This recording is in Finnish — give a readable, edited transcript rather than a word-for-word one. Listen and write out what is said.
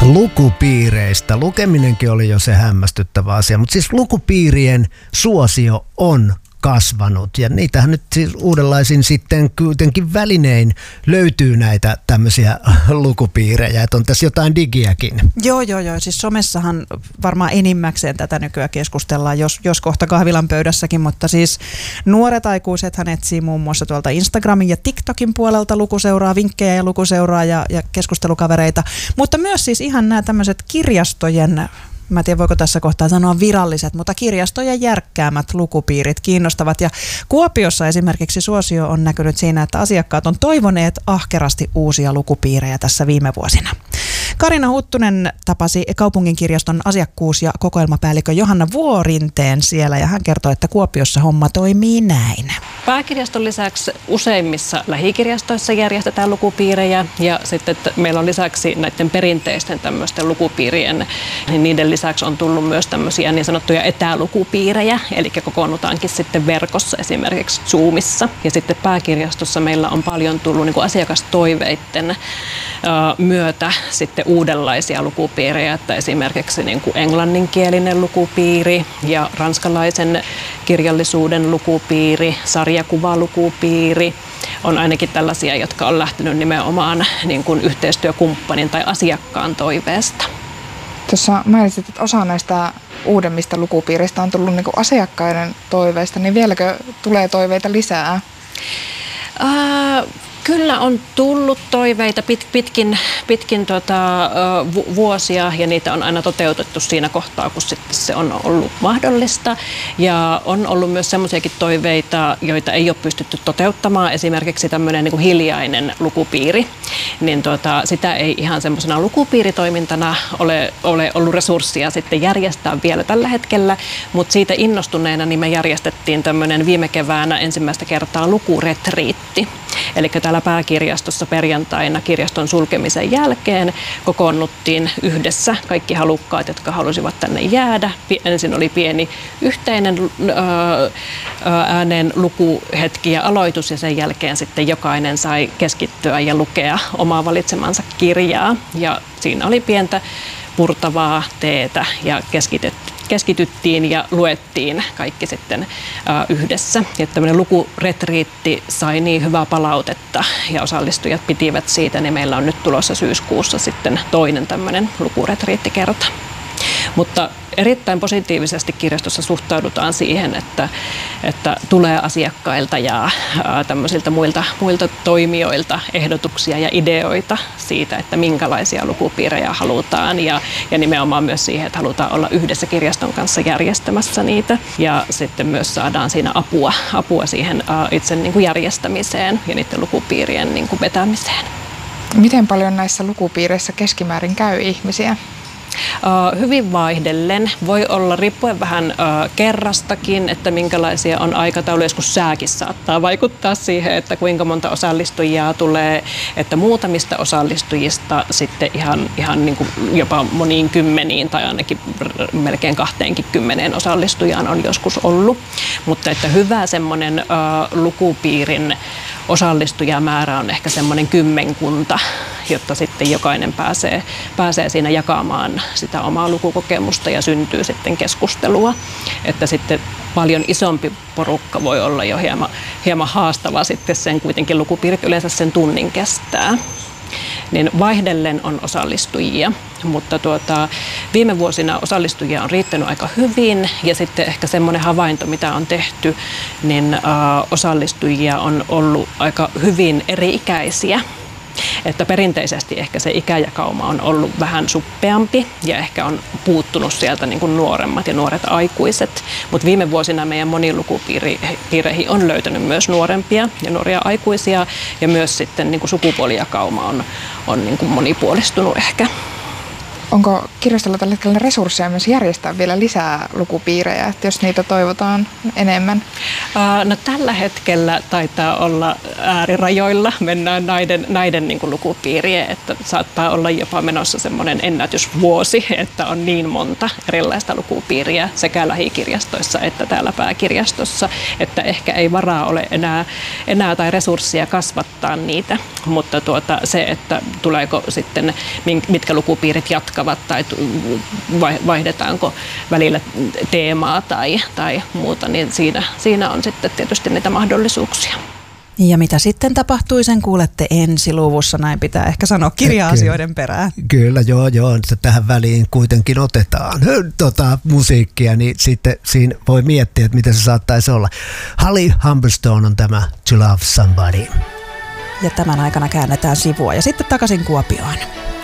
lukupiireistä. Lukeminenkin oli jo se hämmästyttävä asia, mutta siis lukupiirien suosio on kasvanut ja niitähän nyt siis uudenlaisin sitten kuitenkin välinein löytyy näitä tämmöisiä lukupiirejä, että on tässä jotain digiäkin. Joo. Siis somessahan varmaan enimmäkseen tätä nykyään keskustellaan, jos kohta kahvilan pöydässäkin, mutta siis nuoret aikuisethan etsii muun muassa tuolta Instagramin ja TikTokin puolelta lukuseuraa, vinkkejä ja lukuseuraa ja keskustelukavereita, mutta myös siis ihan nämä tämmöiset kirjastojen, mä en tiedä voiko tässä kohtaa sanoa viralliset, mutta kirjastojen järkkäämät lukupiirit kiinnostavat. Ja Kuopiossa esimerkiksi suosio on näkynyt siinä, että asiakkaat on toivoneet ahkerasti uusia lukupiirejä tässä viime vuosina. Karina Huttunen tapasi kaupunginkirjaston asiakkuus- ja kokoelmapäällikkö Johanna Vuorinteen siellä ja hän kertoi, että Kuopiossa homma toimii näin. Pääkirjaston lisäksi useimmissa lähikirjastoissa järjestetään lukupiirejä ja sitten meillä on lisäksi näiden perinteisten tämmöisten lukupiirien, niin niiden lisäksi on tullut myös tämmöisiä niin sanottuja etälukupiirejä, eli kokoonnutaankin sitten verkossa esimerkiksi Zoomissa. Ja sitten pääkirjastossa meillä on paljon tullut niin kuin asiakastoiveiden myötä sitten uudenlaisia lukupiirejä, että esimerkiksi niin kuin englanninkielinen lukupiiri ja ranskalaisen kirjallisuuden lukupiiri, sarjakuvalukupiiri on ainakin tällaisia, jotka on lähtenyt nimenomaan niin kuin yhteistyökumppanin tai asiakkaan toiveesta. Tuossa mainitsit, että osa näistä uudemmista lukupiiristä on tullut niin kuin asiakkaiden toiveista, niin vieläkö tulee toiveita lisää? Kyllä on tullut toiveita pitkin vuosia ja niitä on aina toteutettu siinä kohtaa, kun sitten se on ollut mahdollista. Ja on ollut myös semmoisiakin toiveita, joita ei ole pystytty toteuttamaan. Esimerkiksi tämmöinen niin kuin hiljainen lukupiiri. Niin sitä ei ihan semmoisena lukupiiritoimintana ole ollut resurssia sitten järjestää vielä tällä hetkellä. Mutta siitä innostuneena niin me järjestettiin tämmöinen viime keväänä ensimmäistä kertaa lukuretriitti. Eli täällä pääkirjastossa perjantaina kirjaston sulkemisen jälkeen kokoonnuttiin yhdessä kaikki halukkaat, jotka halusivat tänne jäädä. Ensin oli pieni yhteinen äänen lukuhetki ja aloitus ja sen jälkeen sitten jokainen sai keskittyä ja lukea omaa valitsemansa kirjaa. Ja siinä oli pientä purtavaa teetä ja keskityttiin ja luettiin kaikki sitten yhdessä. Ja tämmöinen lukuretriitti sai niin hyvää palautetta ja osallistujat pitivät siitä, niin meillä on nyt tulossa syyskuussa sitten toinen tämmöinen lukuretriittikerta. Mutta erittäin positiivisesti kirjastossa suhtaudutaan siihen, että tulee asiakkailta ja tämmöisiltä muilta toimijoilta ehdotuksia ja ideoita siitä, että minkälaisia lukupiirejä halutaan ja nimenomaan myös siihen, että halutaan olla yhdessä kirjaston kanssa järjestämässä niitä ja sitten myös saadaan siinä apua siihen itse niin kuin järjestämiseen ja niiden lukupiirien niin kuin vetämiseen. Miten paljon näissä lukupiireissä keskimäärin käy ihmisiä? Hyvin vaihdellen. Voi olla riippuen vähän kerrastakin, että minkälaisia on aikatauluja. Joskus sääkin saattaa vaikuttaa siihen, että kuinka monta osallistujaa tulee, että muutamista osallistujista sitten ihan niin kuin jopa moniin kymmeniin tai ainakin melkein 20 osallistujaan on joskus ollut. Mutta että hyvä semmoinen lukupiirin osallistujamäärä on ehkä semmoinen 10, jotta sitten jokainen pääsee siinä jakamaan sitä omaa lukukokemusta ja syntyy sitten keskustelua. Että sitten paljon isompi porukka voi olla jo hieman haastava sitten sen kuitenkin lukupiirit yleensä sen tunnin kestää. Niin vaihdellen on osallistujia, mutta viime vuosina osallistujia on riittänyt aika hyvin ja sitten ehkä semmoinen havainto, mitä on tehty, niin osallistujia on ollut aika hyvin eri-ikäisiä. Että perinteisesti ehkä se ikäjakauma on ollut vähän suppeampi ja ehkä on puuttunut sieltä niin kuin nuoremmat ja nuoret aikuiset. Mutta viime vuosina meidän monilukupiireihin on löytänyt myös nuorempia ja nuoria aikuisia ja myös sitten niin kuin sukupuolijakauma on niin kuin monipuolistunut ehkä. Onko kirjastolla tällä hetkellä resursseja myös järjestää vielä lisää lukupiirejä, että jos niitä toivotaan enemmän? No, tällä hetkellä taitaa olla äärirajoilla, mennään näiden niin kuin lukupiirien, että saattaa olla jopa menossa semmoinen ennätysvuosi, että on niin monta erilaista lukupiiriä sekä lähikirjastoissa että täällä pääkirjastossa, että ehkä ei varaa ole enää tai resursseja kasvattaa niitä, mutta se, että tuleeko sitten, mitkä lukupiirit jatkavat tai vaihdetaanko välillä teemaa tai muuta, niin siinä on sitten tietysti niitä mahdollisuuksia. Ja mitä sitten tapahtui, sen kuulette ensi luvussa, näin pitää ehkä sanoa kirja-asioiden perään. Kyllä, joo, että tähän väliin kuitenkin otetaan musiikkia, niin sitten siinä voi miettiä, että miten se saattaisi olla. Holly Humberstone on tämä To Love Somebody. Ja tämän aikana käännetään sivua ja sitten takaisin Kuopioon.